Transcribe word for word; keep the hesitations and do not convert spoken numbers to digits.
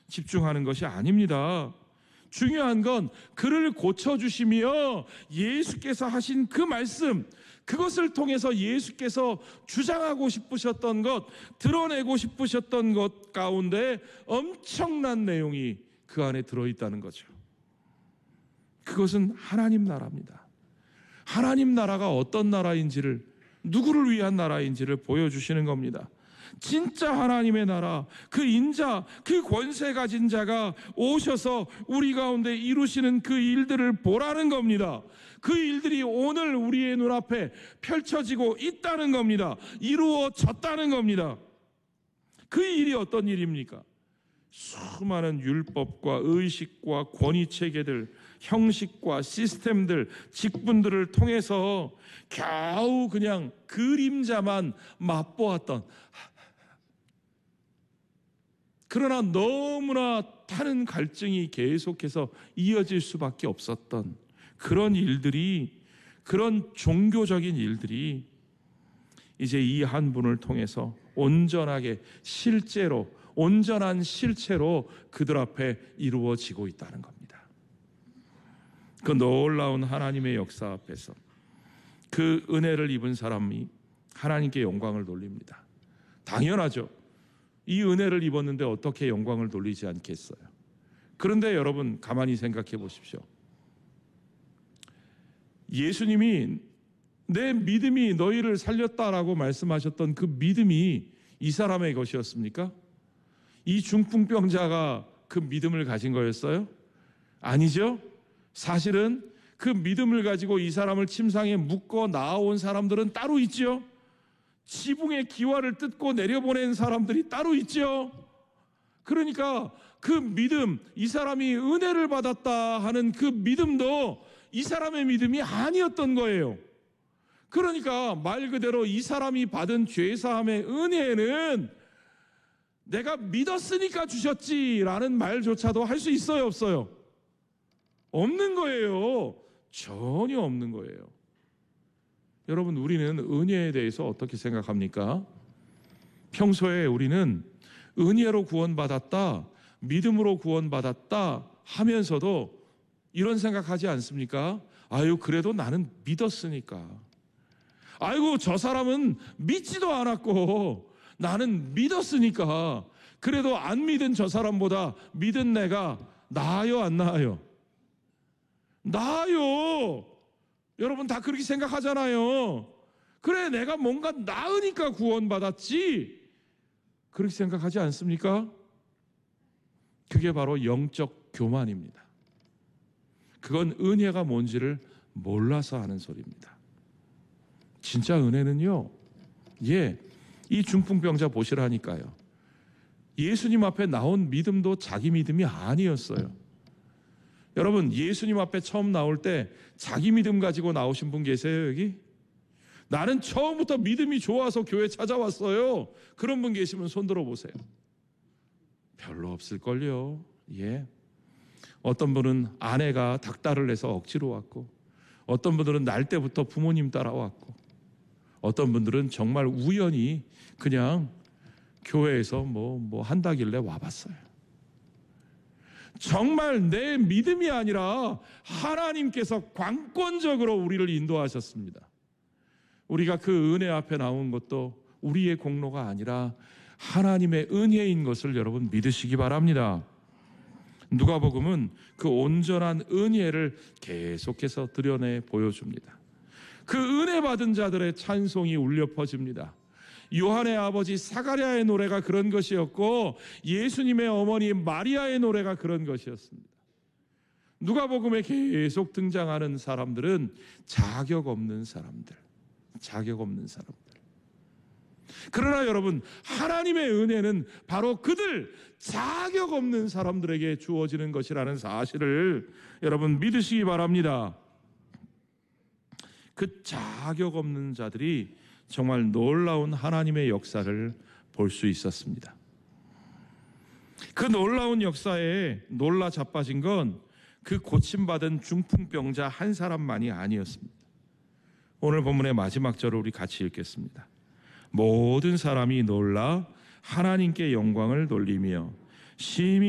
집중하는 것이 아닙니다. 중요한 건 그를 고쳐주시며 예수께서 하신 그 말씀, 그것을 통해서 예수께서 주장하고 싶으셨던 것, 드러내고 싶으셨던 것 가운데 엄청난 내용이 그 안에 들어있다는 거죠. 그것은 하나님 나라입니다. 하나님 나라가 어떤 나라인지를, 누구를 위한 나라인지를 보여주시는 겁니다. 진짜 하나님의 나라, 그 인자, 그 권세 가진 자가 오셔서 우리 가운데 이루시는 그 일들을 보라는 겁니다. 그 일들이 오늘 우리의 눈앞에 펼쳐지고 있다는 겁니다. 이루어졌다는 겁니다. 그 일이 어떤 일입니까? 수많은 율법과 의식과 권위체계들, 형식과 시스템들, 직분들을 통해서 겨우 그냥 그림자만 맛보았던, 그러나 너무나 타는 갈증이 계속해서 이어질 수밖에 없었던 그런 일들이, 그런 종교적인 일들이 이제 이 한 분을 통해서 온전하게, 실제로, 온전한 실체로 그들 앞에 이루어지고 있다는 겁니다. 그 놀라운 하나님의 역사 앞에서 그 은혜를 입은 사람이 하나님께 영광을 돌립니다. 당연하죠. 이 은혜를 입었는데 어떻게 영광을 돌리지 않겠어요? 그런데 여러분 가만히 생각해 보십시오. 예수님이 내 믿음이 너희를 살렸다라고 말씀하셨던 그 믿음이 이 사람의 것이었습니까? 이 중풍병자가 그 믿음을 가진 거였어요? 아니죠. 사실은 그 믿음을 가지고 이 사람을 침상에 묶어 나아온 사람들은 따로 있죠. 지붕의 기와를 뜯고 내려보낸 사람들이 따로 있죠. 그러니까 그 믿음, 이 사람이 은혜를 받았다 하는 그 믿음도 이 사람의 믿음이 아니었던 거예요. 그러니까 말 그대로 이 사람이 받은 죄사함의 은혜는 내가 믿었으니까 주셨지라는 말조차도 할 수 있어요, 없어요? 없는 거예요. 전혀 없는 거예요. 여러분, 우리는 은혜에 대해서 어떻게 생각합니까? 평소에 우리는 은혜로 구원받았다, 믿음으로 구원받았다 하면서도 이런 생각하지 않습니까? 아유, 그래도 나는 믿었으니까. 아이고, 저 사람은 믿지도 않았고 나는 믿었으니까. 그래도 안 믿은 저 사람보다 믿은 내가 나아요, 안 나아요? 나아요. 여러분 다 그렇게 생각하잖아요. 그래, 내가 뭔가 나으니까 구원받았지, 그렇게 생각하지 않습니까? 그게 바로 영적 교만입니다. 그건 은혜가 뭔지를 몰라서 하는 소리입니다. 진짜 은혜는요, 예, 이 중풍병자 보시라니까요. 예수님 앞에 나온 믿음도 자기 믿음이 아니었어요. 여러분, 예수님 앞에 처음 나올 때 자기 믿음 가지고 나오신 분 계세요, 여기? 나는 처음부터 믿음이 좋아서 교회 찾아왔어요. 그런 분 계시면 손 들어보세요. 별로 없을걸요. 예. 어떤 분은 아내가 닥달을 해서 억지로 왔고, 어떤 분들은 날 때부터 부모님 따라왔고, 어떤 분들은 정말 우연히 그냥 교회에서 뭐, 뭐 한다길래 와봤어요. 정말 내 믿음이 아니라 하나님께서 관건적으로 우리를 인도하셨습니다. 우리가 그 은혜 앞에 나온 것도 우리의 공로가 아니라 하나님의 은혜인 것을 여러분 믿으시기 바랍니다. 누가복음은 그 온전한 은혜를 계속해서 드러내 보여줍니다. 그 은혜 받은 자들의 찬송이 울려 퍼집니다. 요한의 아버지 사가랴의 노래가 그런 것이었고, 예수님의 어머니 마리아의 노래가 그런 것이었습니다. 누가복음에 계속 등장하는 사람들은 자격 없는 사람들, 자격 없는 사람들. 그러나 여러분, 하나님의 은혜는 바로 그들, 자격 없는 사람들에게 주어지는 것이라는 사실을 여러분 믿으시기 바랍니다. 그 자격 없는 자들이 정말 놀라운 하나님의 역사를 볼 수 있었습니다. 그 놀라운 역사에 놀라 자빠진 건 그 고침받은 중풍병자 한 사람만이 아니었습니다. 오늘 본문의 마지막 절을 우리 같이 읽겠습니다. 모든 사람이 놀라 하나님께 영광을 돌리며 심히